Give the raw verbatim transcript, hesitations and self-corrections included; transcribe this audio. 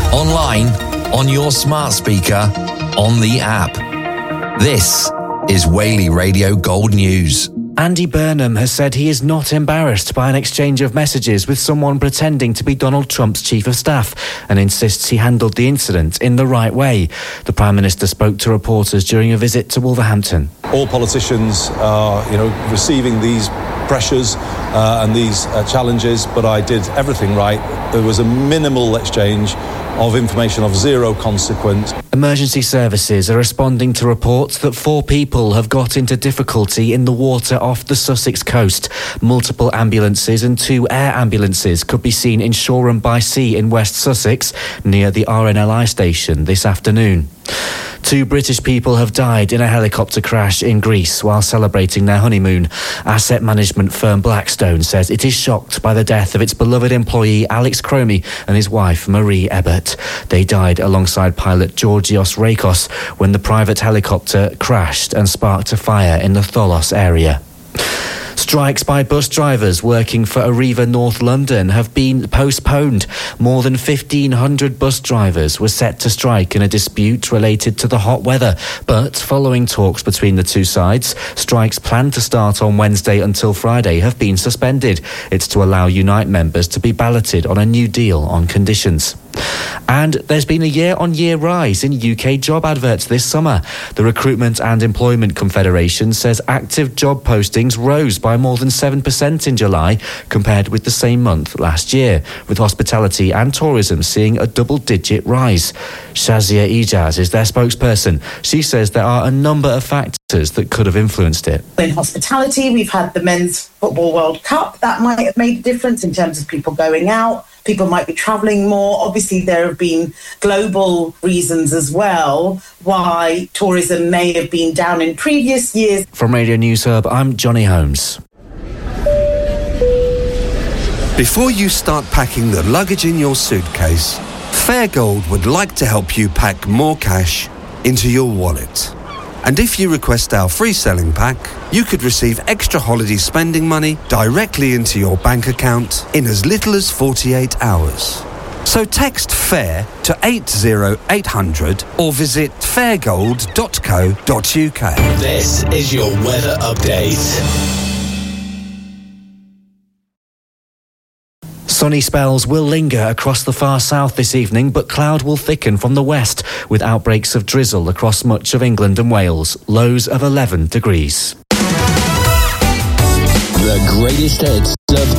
online, on your smart speaker, on the app. This is Whaley Radio Gold News. Andy Burnham has said he is not embarrassed by an exchange of messages with someone pretending to be Donald Trump's chief of staff and insists he handled the incident in the right way. The Prime Minister spoke to reporters during a visit to Wolverhampton. All politicians are, you know, receiving these pressures uh, and these uh, challenges, but I did everything right. There was a minimal exchange of information of zero consequence. Emergency services are responding to reports that four people have got into difficulty in the water off the Sussex coast. Multiple ambulances and two air ambulances could be seen in Shoreham by Sea in West Sussex, near the R N L I station this afternoon. Two British people have died in a helicopter crash in Greece while celebrating their honeymoon. Asset management firm Blackstone says it is shocked by the death of its beloved employee Alex Cromie and his wife Marie Ebert. They died alongside pilot Georgios Rakos when the private helicopter crashed and sparked a fire in the Tholos area. Strikes by bus drivers working for Arriva North London have been postponed. More than fifteen hundred bus drivers were set to strike in a dispute related to the hot weather. But following talks between the two sides, strikes planned to start on Wednesday until Friday have been suspended. It's to allow Unite members to be balloted on a new deal on conditions. And there's been a year-on-year rise in U K job adverts this summer. The Recruitment and Employment Confederation says active job postings rose by more than seven percent in July compared with the same month last year, with hospitality and tourism seeing a double-digit rise. Shazia Ijaz is their spokesperson. She says there are a number of factors that could have influenced it. In hospitality, we've had the Men's Football World Cup. That might have made a difference in terms of people going out. People might be travelling more. Obviously, there have been global reasons as well why tourism may have been down in previous years. From Radio News Hub, I'm Johnny Holmes. Before you start packing the luggage in your suitcase, Fairgold would like to help you pack more cash into your wallet. And if you request our free selling pack, you could receive extra holiday spending money directly into your bank account in as little as forty-eight hours. So text FAIR to eight zero eight hundred or visit fairgold dot co dot uk. This is your weather update. Sunny spells will linger across the far south this evening, but cloud will thicken from the west with outbreaks of drizzle across much of England and Wales. Lows of eleven degrees. The greatest hits of